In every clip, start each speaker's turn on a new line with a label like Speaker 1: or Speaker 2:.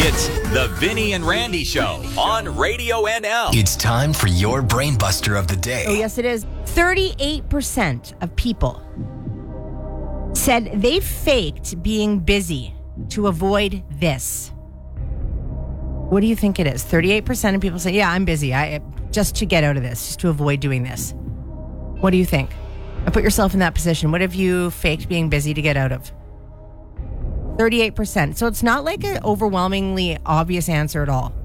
Speaker 1: It's the Vinny and Randy Show on Radio NL.
Speaker 2: It's time for your brain buster of the day.
Speaker 3: Oh, yes, it is. 38% of people said they faked being busy to avoid this. What do you think it is? 38% of people say, yeah, I'm busy. Just to get out of this, just to avoid doing this. What do you think? And put yourself in that position. What have you faked being busy to get out of? 38%. So it's not like an overwhelmingly obvious answer at all.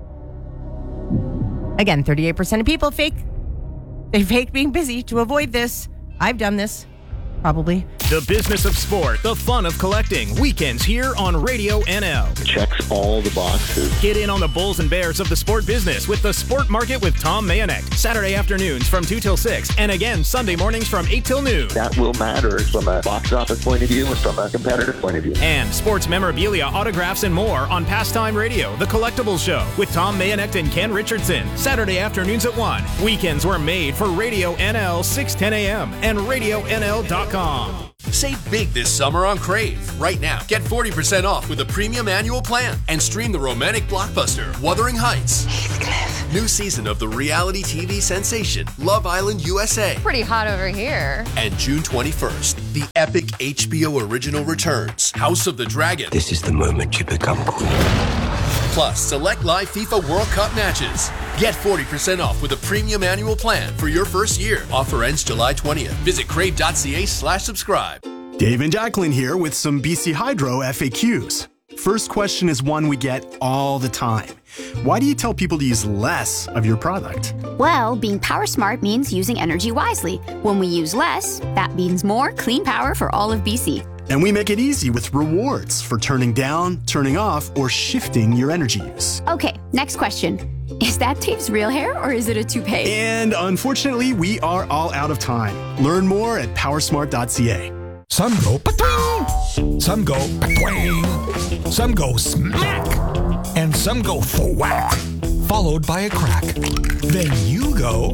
Speaker 3: Again, 38% of people fake being busy to avoid this. I've done this. Probably.
Speaker 4: The business of sport, the fun of collecting. Weekends here on Radio NL.
Speaker 5: Checks all the boxes.
Speaker 4: Get in on the bulls and bears of the sport business with the Sport Market with Tom Mayonek. Saturday afternoons from 2 till 6. And again, Sunday mornings from 8 till noon.
Speaker 5: That will matter from a box office point of view and from a competitive point of view.
Speaker 4: And sports memorabilia, autographs, and more on Pastime Radio, The Collectibles Show with Tom Mayonek and Ken Richardson. Saturday afternoons at 1. Weekends were made for Radio NL 610 a.m. and RadioNL.com.
Speaker 6: Save big this summer on Crave. Right now, get 40% off with a premium annual plan and stream the romantic blockbuster Wuthering Heights. Heathcliff. New season of the reality TV sensation Love Island USA.
Speaker 7: Pretty hot over here.
Speaker 6: And June 21st, the epic HBO original returns, House of the Dragon.
Speaker 2: This is the moment you become queen.
Speaker 6: Plus, select live FIFA World Cup matches. Get 40% off with a premium annual plan for your first year. Offer ends July 20th. Visit crave.ca/subscribe.
Speaker 8: Dave and Jacqueline here with some BC Hydro FAQs. First question is one we get all the time. Why do you tell people to use less of your product?
Speaker 9: Well, being power smart means using energy wisely. When we use less, that means more clean power for all of BC.
Speaker 8: And we make it easy with rewards for turning down, turning off, or shifting your energy use.
Speaker 9: Okay, next question. Is that Dave's real hair or is it a toupee?
Speaker 8: And unfortunately, we are all out of time. Learn more at powersmart.ca.
Speaker 10: Some go pa-twing, some go pa-twing, some go smack, and some go thwack, followed by a crack. Then you go,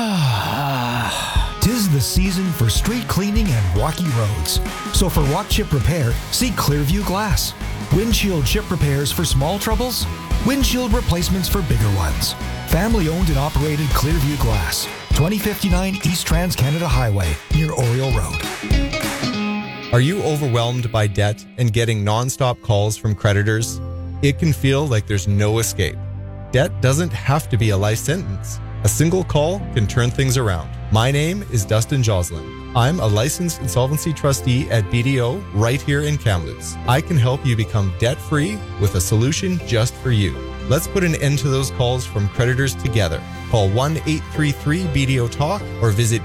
Speaker 10: tis the season for street cleaning and rocky roads. So for rock chip repair, see Clearview Glass. Windshield chip repairs for small troubles, windshield replacements for bigger ones. Family owned and operated Clearview Glass, 2059 East Trans-Canada Highway, near Oriole Road.
Speaker 11: Are you overwhelmed by debt and getting non-stop calls from creditors? It can feel like there's no escape. Debt doesn't have to be a life sentence. A single call can turn things around. My name is Dustin Joslin. I'm a licensed insolvency trustee at BDO right here in Kamloops. I can help you become debt-free with a solution just for you. Let's put an end to those calls from creditors together. Call 1-833-BDO-TALK or visit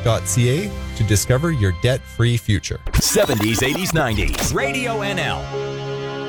Speaker 11: bdodebt.ca to discover your debt-free future.
Speaker 1: 70s, 80s, 90s. Radio NL.